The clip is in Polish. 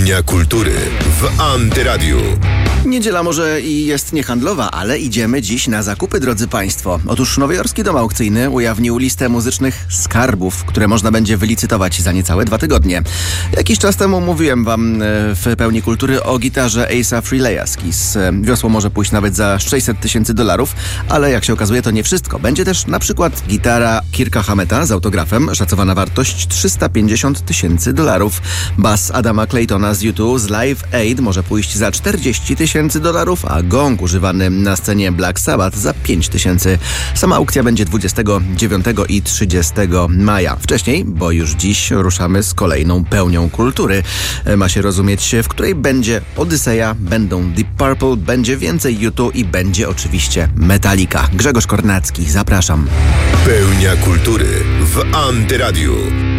Pełnia kultury w Antyradiu. Niedziela może i jest niehandlowa, ale idziemy dziś na zakupy, drodzy Państwo. Otóż nowojorski dom aukcyjny ujawnił listę muzycznych skarbów, które można będzie wylicytować za niecałe 2 tygodnie. Jakiś czas temu mówiłem Wam w Pełni Kultury o gitarze Ace'a Frehley'a z Kiss. Wiosło może pójść nawet za $600,000, ale jak się okazuje, to nie wszystko. Będzie też na przykład gitara Kirka Hameta z autografem, szacowana wartość $350,000. Bas Adama Claytona z U2 z Live Aid może pójść za $40,000, a gong używany na scenie Black Sabbath za $5,000. Sama aukcja będzie 29 i 30 maja. Wcześniej, bo już dziś ruszamy z kolejną pełnią kultury. Ma się rozumieć, w której będzie Odyseja, będą Deep Purple, będzie więcej U2 i będzie oczywiście Metallica. Grzegorz Kornacki, zapraszam. Pełnia kultury w Antyradiu.